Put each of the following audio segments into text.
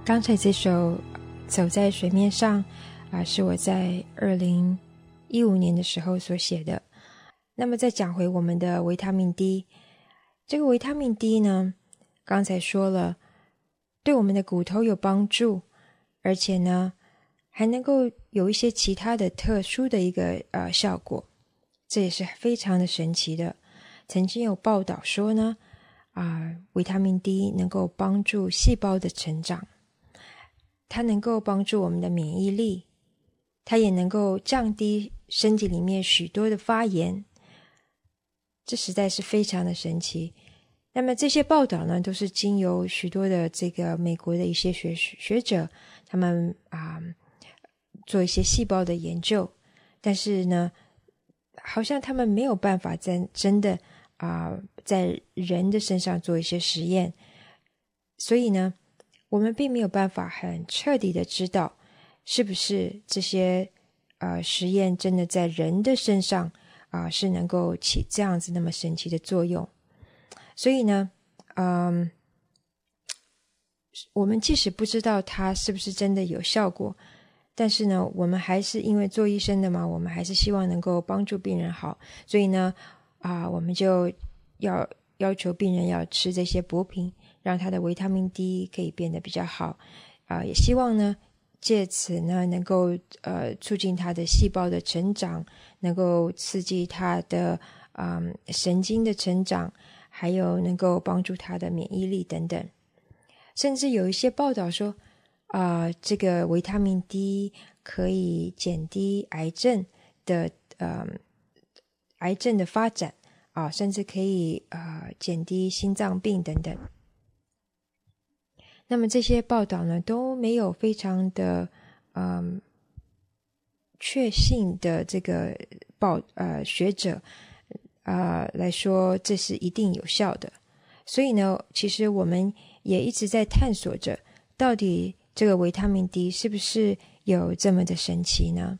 刚才这首走在水面上是我在2015年的时候所写的。那么再讲回我们的维他命 D， 这个维他命 D 呢，刚才说了对我们的骨头有帮助，而且呢还能够有一些其他的特殊的一个效果，这也是非常的神奇的。曾经有报道说呢维他命 D 能够帮助细胞的成长，它能够帮助我们的免疫力，它也能够降低身体里面许多的发炎，这实在是非常的神奇。那么这些报道呢，都是经由许多的这个美国的一些学者，他们做一些细胞的研究，但是呢好像他们没有办法真的在人的身上做一些实验，所以呢我们并没有办法很彻底的知道是不是这些实验真的在人的身上是能够起这样子那么神奇的作用。所以呢我们即使不知道它是不是真的有效果，但是呢我们还是因为做医生的嘛，我们还是希望能够帮助病人好，所以呢我们就要求病人要吃这些补品，让他的维他命 D 可以变得比较好也希望呢借此呢能够促进他的细胞的成长，能够刺激他的神经的成长，还有能够帮助他的免疫力等等。甚至有一些报道说这个维他命 D 可以减低癌症的发展甚至可以减低心脏病等等。那么这些报道呢都没有非常的确信的这个学者来说这是一定有效的。所以呢其实我们也一直在探索着，到底这个维他命 D 是不是有这么的神奇呢？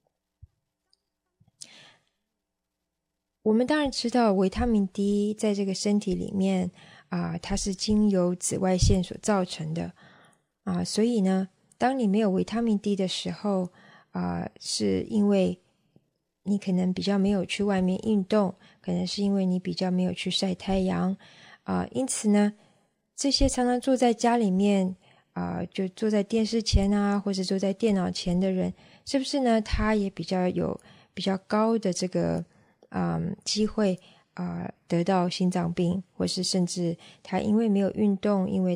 我们当然知道维他命 D 在这个身体里面它是经由紫外线所造成的所以呢当你没有维他命 D 的时候是因为你可能比较没有去外面运动，可能是因为你比较没有去晒太阳因此呢这些常常坐在家里面就坐在电视前或者坐在电脑前的人，是不是呢他也比较高的这个机会得到心脏病，或是甚至他因为没有运动，因为